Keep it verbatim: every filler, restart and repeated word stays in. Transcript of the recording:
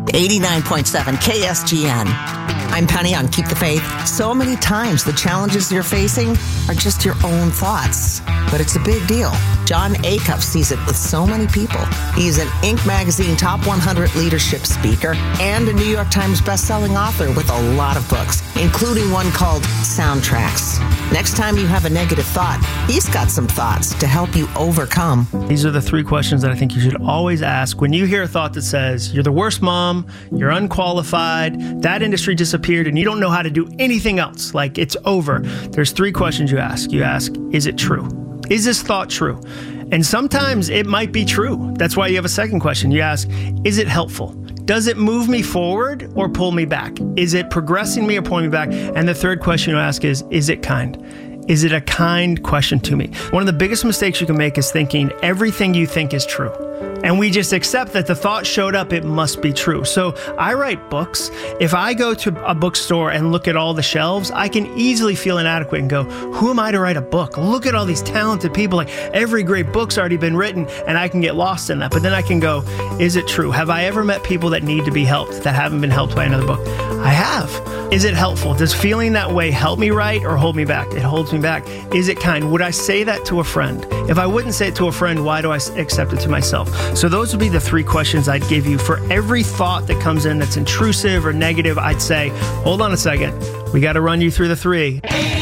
eighty-nine point seven K S G N. I'm Penny on Keep the Faith. So many times the challenges you're facing are just your own thoughts, but it's a big deal. John Acuff sees it with so many people. He's an Inc magazine top one hundred leadership speaker and a New York Times bestselling author with a lot of books, including one called Soundtracks. Next time you have a negative thought, he's got some thoughts to help you overcome. These are the three questions that I think you should always ask when you hear a thought that says, you're the worst mom, you're unqualified, that industry disappeared, and you don't know how to do anything else. Like, it's over. There's three questions you ask. You ask, is it true? Is this thought true? And sometimes it might be true. That's why you have a second question. You ask, is it helpful? Does it move me forward or pull me back? Is it progressing me or pulling me back? And the third question you ask is, is it kind? Is it a kind question to me? One of the biggest mistakes you can make is thinking everything you think is true. And we just accept that the thought showed up, it must be true. So I write books. If I go to a bookstore and look at all the shelves, I can easily feel inadequate and go, who am I to write a book? Look at all these talented people. Like, every great book's already been written, and I can get lost in that. But then I can go, is it true? Have I ever met people that need to be helped that haven't been helped by another book? I have. Is it helpful? Does feeling that way help me write or hold me back? It holds me back. Is it kind? Would I say that to a friend? If I wouldn't say it to a friend, why do I accept it to myself? So those would be the three questions I'd give you. For every thought that comes in that's intrusive or negative, I'd say, hold on a second. We got to run you through the three.